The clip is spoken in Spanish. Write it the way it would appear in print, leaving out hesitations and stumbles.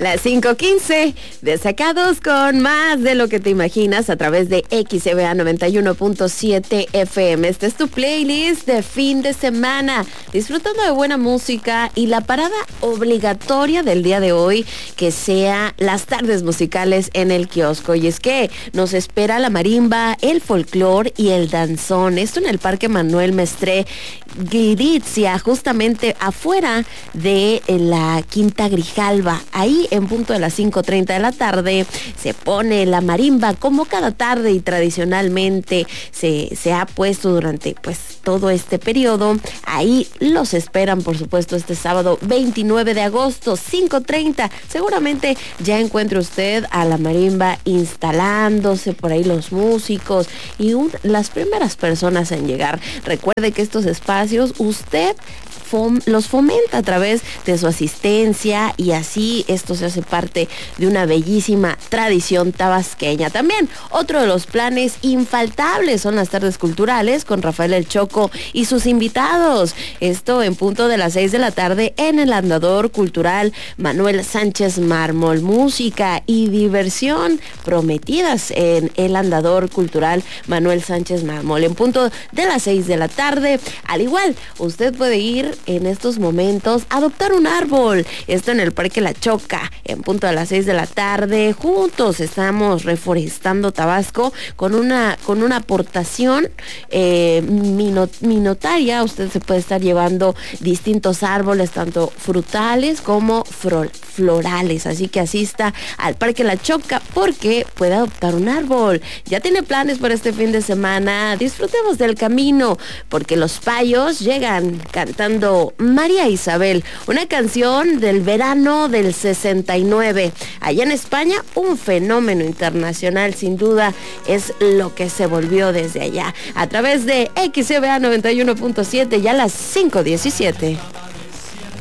Las 5:15, Desacados con más de lo que te imaginas a través de XCBA 91.7 FM. Este es tu playlist de fin de semana, disfrutando de buena música y la parada obligatoria del día de hoy, que sea las tardes musicales en el kiosco. Y es que nos espera la marimba, el folclor y el danzón. Esto en el Parque Manuel Mestré Guiritzia, justamente afuera de la Quinta Grijalva. Ahí en punto de las 5:30 de la tarde se pone la marimba como cada tarde y tradicionalmente se ha puesto durante pues todo este periodo. Ahí los esperan, por supuesto, este sábado 29 de agosto, 5:30. Seguramente ya encuentre usted a la marimba instalándose, por ahí los músicos y las primeras personas en llegar. Recuerde que estos espacios usted los fomenta a través de su asistencia y así esto se hace parte de una bellísima tradición tabasqueña. También otro de los planes infaltables son las tardes culturales con Rafael El Choco y sus invitados. Esto en punto de las 6 de la tarde en el Andador Cultural Manuel Sánchez Mármol. Música y diversión prometidas en el Andador Cultural Manuel Sánchez Mármol. En punto de las 6 de la tarde, al igual, usted puede ir en estos momentos a adoptar un árbol. Esto en el Parque La Choca, en punto de las 6 de la tarde. Juntos estamos reforestando Tabasco con una aportación minotaria. Usted se puede estar llevando distintos árboles, tanto frutales como florales. Así que asista al Parque La Choca porque puede adoptar un árbol. Ya tiene planes para este fin de semana. Disfrutemos del camino porque los payos llegan cantando María Isabel, una canción del verano del 69. Allá en España, un fenómeno internacional, sin duda, es lo que se volvió desde allá. A través de XCBA 91.7, ya a las 5:17.